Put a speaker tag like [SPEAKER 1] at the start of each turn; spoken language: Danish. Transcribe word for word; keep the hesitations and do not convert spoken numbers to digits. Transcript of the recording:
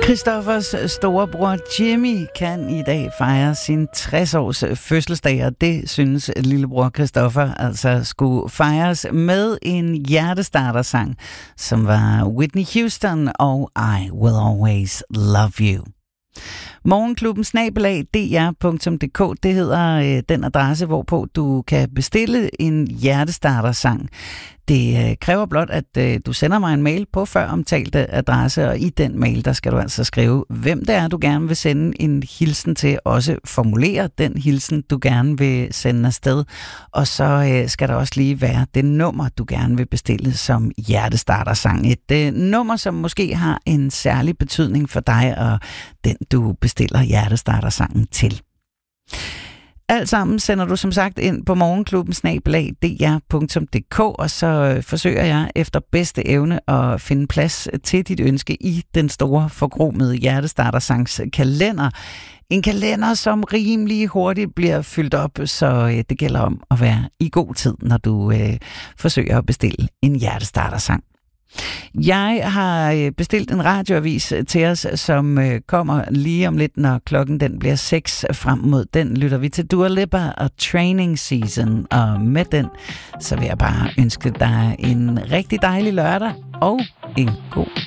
[SPEAKER 1] Christoffers storebror Jimmy kan i dag fejre sin tres-års fødselsdag, og det synes lillebror Christoffer altså skulle fejres med en hjertestartersang, som var Whitney Houston og I Will Always Love You. Morgenklubben snabel-a d r punktum d k, det hedder øh, den adresse, hvorpå du kan bestille en hjertestartersang. Det øh, kræver blot, at øh, du sender mig en mail på føromtalte adresse, og i den mail, der skal du altså skrive, hvem det er, du gerne vil sende en hilsen til, også formulere den hilsen, du gerne vil sende afsted, og så øh, skal der også lige være det nummer, du gerne vil bestille som hjertestartersang. Et øh, nummer, som måske har en særlig betydning for dig, og den du bestiller hjertestartersangen til. Alt sammen sender du som sagt ind på morgenklubben snabel-a d r punktum d k, og så forsøger jeg efter bedste evne at finde plads til dit ønske i den store forkromede hjertestartersangs kalender. En kalender, som rimelig hurtigt bliver fyldt op, så det gælder om at være i god tid, når du øh, forsøger at bestille en hjertestartersang. Jeg har bestilt en radioavis til os, som kommer lige om lidt, når klokken den bliver seks. Frem mod den lytter vi til Dua Lipa og Training Season, og med den så vil jeg bare ønske dig en rigtig dejlig lørdag og en god